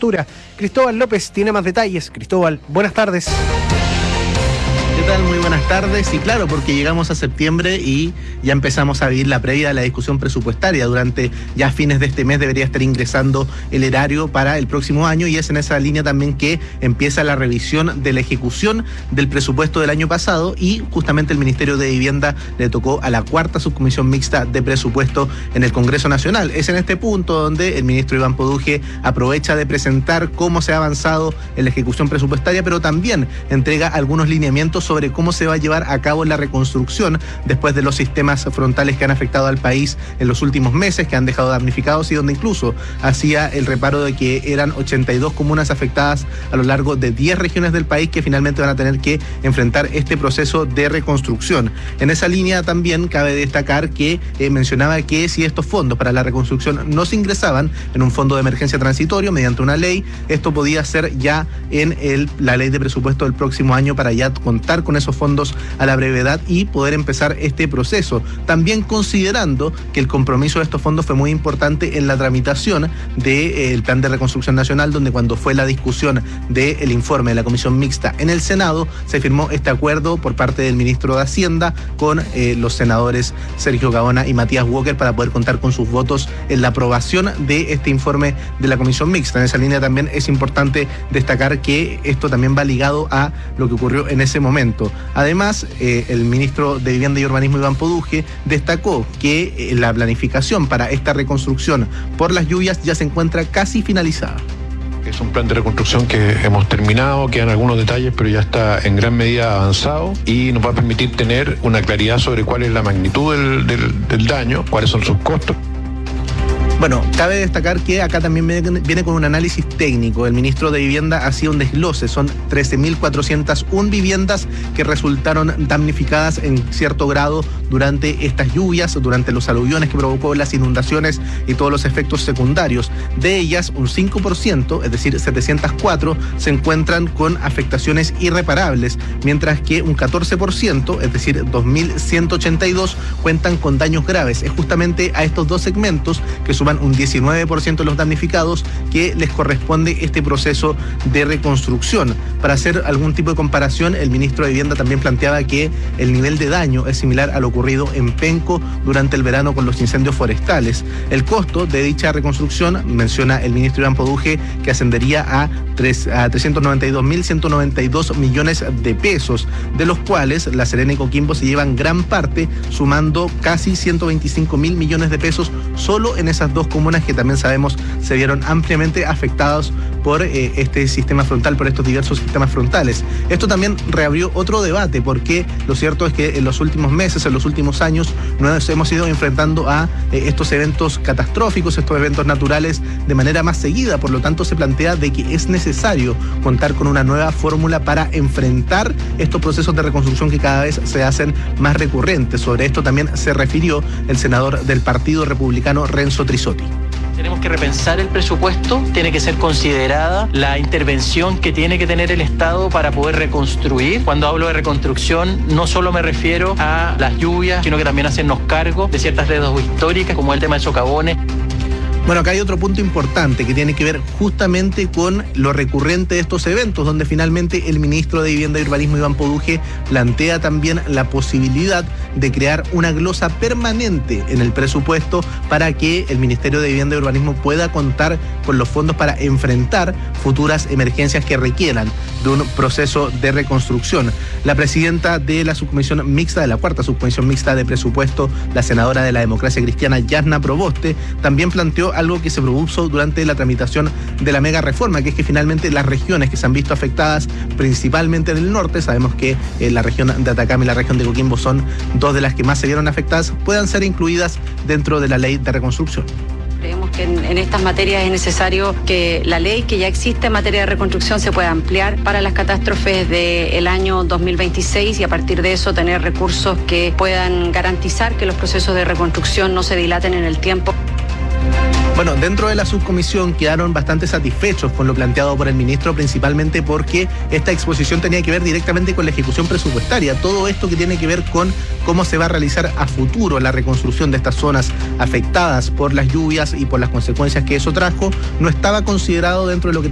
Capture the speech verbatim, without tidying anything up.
infraestructura. Cristóbal López tiene más detalles. Cristóbal, buenas tardes. ¿Qué tal? Muy buenas tardes. Y claro, porque llegamos a septiembre y ya empezamos a vivir la previa de la discusión presupuestaria. Durante ya fines de este mes debería estar ingresando el erario para el próximo año, y es en esa línea también que empieza la revisión de la ejecución del presupuesto del año pasado, y justamente el Ministerio de Vivienda le tocó a la cuarta subcomisión mixta de presupuesto en el Congreso Nacional. Es en este punto donde el ministro Iván Poduje aprovecha de presentar cómo se ha avanzado en la ejecución presupuestaria, pero también entrega algunos lineamientos sobre cómo se va a llevar a cabo la reconstrucción después de los sistemas frontales que han afectado al país en los últimos meses, que han dejado damnificados, y donde incluso hacía el reparo de que eran ochenta y dos comunas afectadas a lo largo de diez regiones del país que finalmente van a tener que enfrentar este proceso de reconstrucción. En esa línea también cabe destacar que eh, mencionaba que si estos fondos para la reconstrucción no se ingresaban en un fondo de emergencia transitorio mediante una ley, esto podía ser ya en el, la ley de presupuesto del próximo año, para ya contar con esos fondos a la brevedad y poder empezar este proceso. También considerando que el compromiso de estos fondos fue muy importante en la tramitación del eh, plan de reconstrucción nacional, donde cuando fue la discusión del informe de la comisión mixta en el Senado, se firmó este acuerdo por parte del ministro de Hacienda con eh, los senadores Sergio Gaona y Matías Walker, para poder contar con sus votos en la aprobación de este informe de la comisión mixta. En esa línea también es importante destacar que esto también va ligado a lo que ocurrió en ese momento. Además, eh, el ministro de Vivienda y Urbanismo, Iván Poduje, destacó que eh, la planificación para esta reconstrucción por las lluvias ya se encuentra casi finalizada. Es un plan de reconstrucción que hemos terminado, quedan algunos detalles, pero ya está en gran medida avanzado y nos va a permitir tener una claridad sobre cuál es la magnitud del, del, del daño, cuáles son sus costos. Bueno, cabe destacar que acá también viene con un análisis técnico. El ministro de Vivienda hacía un desglose. Son trece mil cuatrocientas una viviendas que resultaron damnificadas en cierto grado durante estas lluvias, durante los aluviones que provocó las inundaciones y todos los efectos secundarios. De ellas, un cinco por ciento, es decir, setecientas cuatro, se encuentran con afectaciones irreparables, mientras que un catorce por ciento, es decir, dos mil ciento ochenta y dos, cuentan con daños graves. Es justamente a estos dos segmentos, que suman un diecinueve por ciento de los damnificados, que les corresponde este proceso de reconstrucción. Para hacer algún tipo de comparación, el ministro de Vivienda también planteaba que el nivel de daño es similar a lo ocurrido en Penco durante el verano con los incendios forestales. El costo de dicha reconstrucción, menciona el ministro Iván Poduje, que ascendería a, a trescientos noventa y dos mil ciento noventa y dos millones de pesos, de los cuales La Serena y Coquimbo se llevan gran parte, sumando casi ciento veinticinco mil millones de pesos solo en esas dos comunas que también sabemos se vieron ampliamente afectados por eh, este sistema frontal, por estos diversos sistemas frontales. Esto también reabrió otro debate, porque lo cierto es que en los últimos meses, en los últimos años, nos hemos ido enfrentando a eh, estos eventos catastróficos, estos eventos naturales de manera más seguida. Por lo tanto, se plantea de que es necesario contar con una nueva fórmula para enfrentar estos procesos de reconstrucción que cada vez se hacen más recurrentes. Sobre esto también se refirió el senador del Partido Republicano, Renzo Trisotti. Tenemos que repensar el presupuesto, tiene que ser considerada la intervención que tiene que tener el Estado para poder reconstruir. Cuando hablo de reconstrucción, no solo me refiero a las lluvias, sino que también hacernos cargo de ciertas deudas históricas, como el tema de socavones. Bueno, acá hay otro punto importante que tiene que ver justamente con lo recurrente de estos eventos, donde finalmente el ministro de Vivienda y Urbanismo, Iván Poduje, plantea también la posibilidad de crear una glosa permanente en el presupuesto para que el Ministerio de Vivienda y Urbanismo pueda contar con los fondos para enfrentar futuras emergencias que requieran de un proceso de reconstrucción. La presidenta de la subcomisión mixta, de la cuarta subcomisión mixta de presupuesto, la senadora de la Democracia Cristiana, Yasna Proboste, también planteó algo que se propuso durante la tramitación de la mega reforma, que es que finalmente las regiones que se han visto afectadas, principalmente en el norte, sabemos que eh, la región de Atacama y la región de Coquimbo son dos de las que más se vieron afectadas, puedan ser incluidas dentro de la ley de reconstrucción. Creemos que en, en estas materias es necesario que la ley que ya existe en materia de reconstrucción se pueda ampliar para las catástrofes del año dos mil veintiséis, y a partir de eso tener recursos que puedan garantizar que los procesos de reconstrucción no se dilaten en el tiempo. Bueno, dentro de la subcomisión quedaron bastante satisfechos con lo planteado por el ministro, principalmente porque esta exposición tenía que ver directamente con la ejecución presupuestaria. Todo esto que tiene que ver con cómo se va a realizar a futuro la reconstrucción de estas zonas afectadas por las lluvias y por las consecuencias que eso trajo, no estaba considerado dentro de lo que